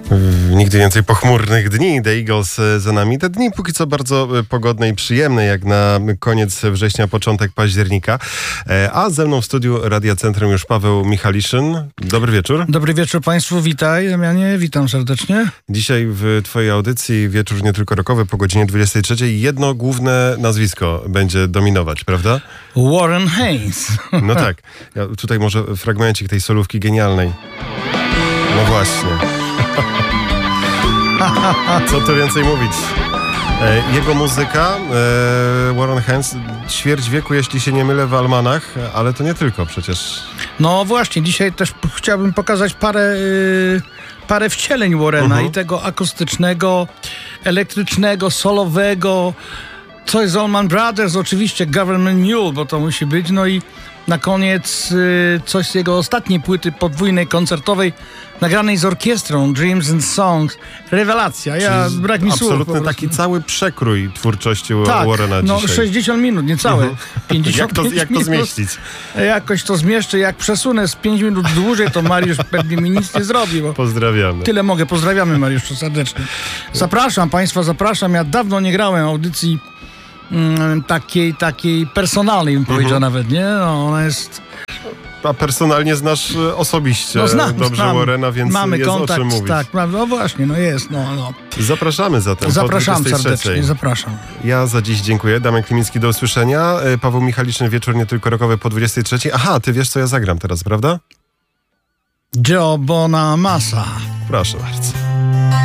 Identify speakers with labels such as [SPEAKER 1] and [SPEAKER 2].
[SPEAKER 1] Nigdy więcej pochmurnych dni. The Eagles za nami. Te dni póki co bardzo pogodne i przyjemne, jak na koniec września, początek października. A ze mną w studiu Radia Centrum już Paweł Michaliszyn. Dobry wieczór.
[SPEAKER 2] Dobry wieczór Państwu, witaj Damianie, witam serdecznie.
[SPEAKER 1] Dzisiaj w Twojej audycji Wieczór nie tylko rockowy po godzinie 23 jedno główne nazwisko będzie dominować, prawda?
[SPEAKER 2] Warren Haynes.
[SPEAKER 1] No tak. Ja tutaj może fragmencik tej solówki genialnej. No właśnie. Co tu więcej mówić? Jego muzyka, Warren Haynes, ćwierć wieku, jeśli się nie mylę, w Almanach, ale to nie tylko przecież.
[SPEAKER 2] No właśnie, dzisiaj też chciałbym pokazać parę wcieleń Warrena i tego akustycznego, elektrycznego, solowego. Coś z Allman Brothers, oczywiście Government Mule, bo to musi być, no i na koniec coś z jego ostatniej płyty podwójnej, koncertowej, nagranej z orkiestrą, Dreams and Songs. Rewelacja, brak mi słów.
[SPEAKER 1] Absolutny taki cały przekrój twórczości Warrena
[SPEAKER 2] no
[SPEAKER 1] dzisiaj.
[SPEAKER 2] 60 minut, niecałe. 55
[SPEAKER 1] jak to zmieścić?
[SPEAKER 2] Jakoś to zmieszczę, jak przesunę z 5 minut dłużej, to Mariusz pewnie mi nic nie zrobi. Bo
[SPEAKER 1] pozdrawiamy.
[SPEAKER 2] Tyle mogę, pozdrawiamy Mariuszu serdecznie. Zapraszam Państwa, ja dawno nie grałem audycji takiej personalnej, bym powiedział nawet, nie? No, ona jest...
[SPEAKER 1] A personalnie znasz osobiście dobrze Warrena, więc
[SPEAKER 2] mamy
[SPEAKER 1] jest
[SPEAKER 2] kontakt,
[SPEAKER 1] o czym mówić.
[SPEAKER 2] Tak, no właśnie, no jest, no.
[SPEAKER 1] Zapraszamy zatem.
[SPEAKER 2] Zapraszam serdecznie, zapraszam.
[SPEAKER 1] Ja za dziś dziękuję. Damian Klimicki, do usłyszenia. Paweł Michaliszyn, Wieczór nie tylko rockowy po 23. Aha, ty wiesz, co ja zagram teraz, prawda?
[SPEAKER 2] Joe Bonamassa.
[SPEAKER 1] Proszę bardzo.